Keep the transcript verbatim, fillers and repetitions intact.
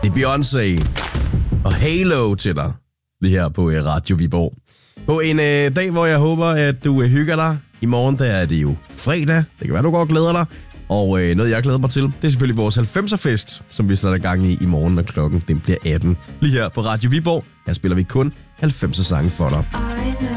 Det er Beyoncé og Halo til dig, lige her på Radio Viborg. På en øh, dag, hvor jeg håber, at du øh, hygger dig. I morgen, der er det jo fredag. Det kan være, du godt glæder dig. Og øh, noget, jeg glæder mig til, det er selvfølgelig vores halvfemser-fest, som vi starter gang i i morgen, når klokken den bliver atten. Lige her på Radio Viborg, her spiller vi kun halvfemser sange for dig.